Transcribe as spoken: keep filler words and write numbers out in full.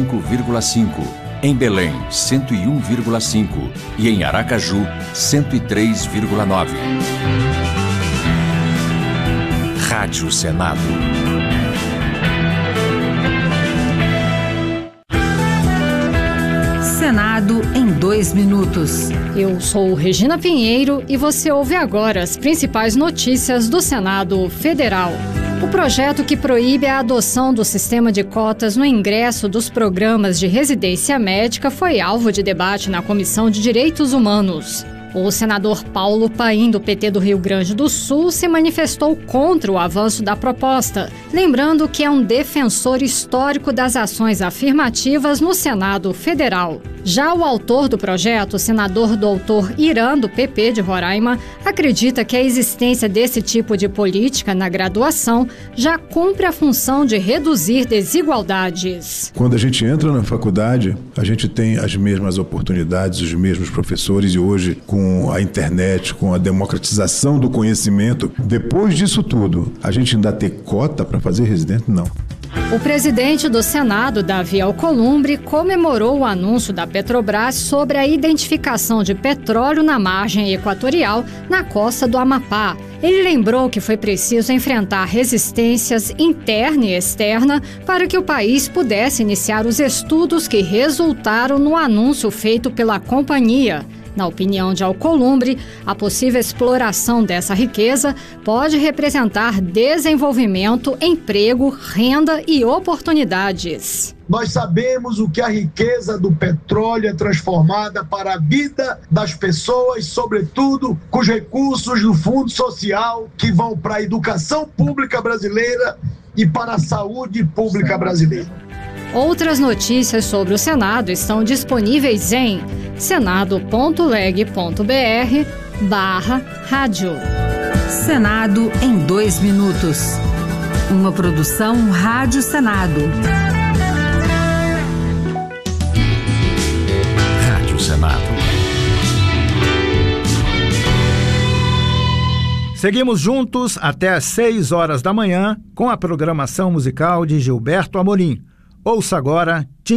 cinco vírgula cinco, em Belém cento e um vírgula cinco e em Aracaju cento e três vírgula nove. Rádio Senado. Senado em dois minutos. Eu sou Regina Pinheiro e você ouve agora as principais notícias do Senado Federal. O projeto que proíbe a adoção do sistema de cotas no ingresso dos programas de residência médica foi alvo de debate na Comissão de Direitos Humanos. O senador Paulo Paim, do P T do Rio Grande do Sul, se manifestou contra o avanço da proposta, lembrando que é um defensor histórico das ações afirmativas no Senado Federal. Já o autor do projeto, o senador doutor Irã, do P P de Roraima, acredita que a existência desse tipo de política na graduação já cumpre a função de reduzir desigualdades. Quando a gente entra na faculdade, a gente tem as mesmas oportunidades, os mesmos professores, e hoje, com a internet, com a democratização do conhecimento, depois disso tudo, a gente ainda ter cota para fazer residente? Não. O presidente do Senado, Davi Alcolumbre, comemorou o anúncio da Petrobras sobre a identificação de petróleo na margem equatorial, na costa do Amapá. Ele lembrou que foi preciso enfrentar resistências interna e externa para que o país pudesse iniciar os estudos que resultaram no anúncio feito pela companhia. Na opinião de Alcolumbre, a possível exploração dessa riqueza pode representar desenvolvimento, emprego, renda e oportunidades. Nós sabemos o que a riqueza do petróleo é transformada para a vida das pessoas, sobretudo com os recursos do Fundo Social que vão para a educação pública brasileira e para a saúde pública brasileira. Outras notícias sobre o Senado estão disponíveis em senado.leg.br barra rádio. Senado em dois minutos. Uma produção Rádio Senado. Rádio Senado. Seguimos juntos até às seis horas da manhã com a programação musical de Gilberto Amorim. Ouça agora